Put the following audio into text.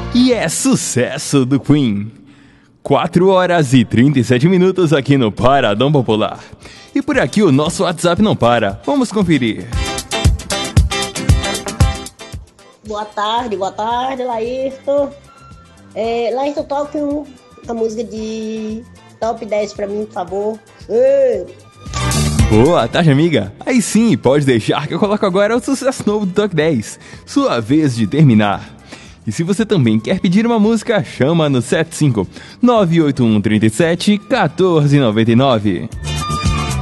E é sucesso do Queen. 4 horas e 37 minutos aqui no Paradão Popular. E por aqui o nosso WhatsApp não para. Vamos conferir. Boa tarde, Laírton. Laírton, toque uma música de Top 10 pra mim, por favor. Boa tarde, amiga. Aí sim, pode deixar que eu coloco agora o sucesso novo do Top 10. Sua vez de terminar. E se você também quer pedir uma música, chama no 75 981 37 1499.